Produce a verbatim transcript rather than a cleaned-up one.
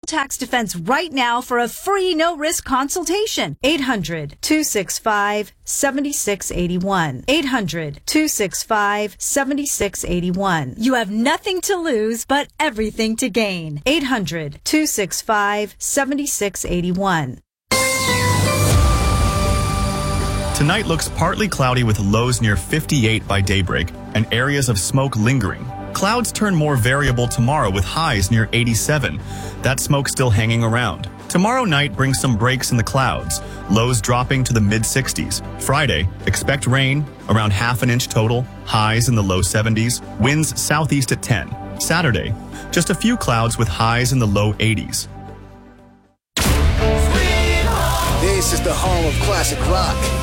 Tax Defense right now for a free no-risk consultation. eight hundred, two six five, seven six eight one. eight hundred, two six five, seven six eight one. You have nothing to lose, but everything to gain. eight hundred, two six five, seven six eight one. Tonight looks partly cloudy with lows near fifty-eight by daybreak and areas of smoke lingering. Clouds turn more variable tomorrow with highs near eighty-seven. That smoke still hanging around. Tomorrow night brings some breaks in the clouds, lows dropping to the mid sixties. Friday, expect rain, around half an inch total, highs in the low seventies, winds southeast at ten. Saturday, just a few clouds with highs in the low eighties. This is the home of classic rock.